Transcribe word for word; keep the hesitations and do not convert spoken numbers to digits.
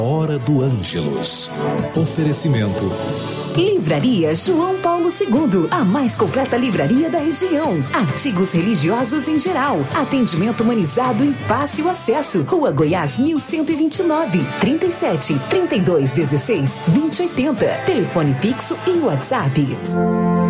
Hora do Ângelus. Oferecimento. Livraria João Paulo segundo, a mais completa livraria da região. Artigos religiosos em geral. Atendimento humanizado e fácil acesso. Rua Goiás mil cento e vinte e nove, trinta e sete, trinta e dois, dezesseis, vinte e oitenta. Telefone fixo e WhatsApp.